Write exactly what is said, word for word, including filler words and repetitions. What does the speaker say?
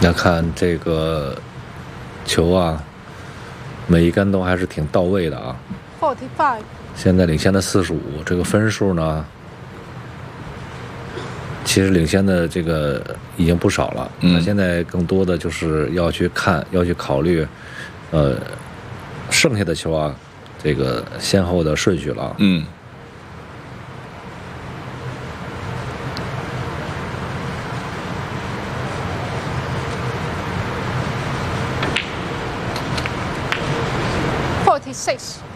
要看这个球啊，每一杆都还是挺到位的啊。 forty-five。 现在领先的四十五，这个分数呢，其实领先的这个已经不少了。 嗯， 那现在更多的就是要去看，要去考虑，呃，剩下的球啊，这个先后的顺序了。 嗯。 forty-six。